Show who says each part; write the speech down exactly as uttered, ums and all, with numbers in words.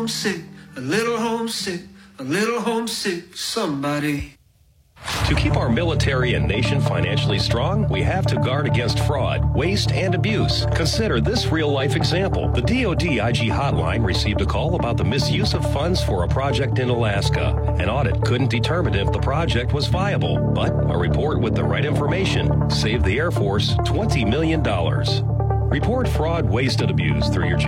Speaker 1: homesick, a little homesick, a little homesick, somebody.
Speaker 2: To keep our military and nation financially strong, we have to guard against fraud, waste, and abuse. Consider this real-life example. The D O D I G hotline received a call about the misuse of funds for a project in Alaska. An audit couldn't determine if the project was viable, but a report with the right information saved the Air Force twenty million dollars. Report fraud, waste, and abuse through your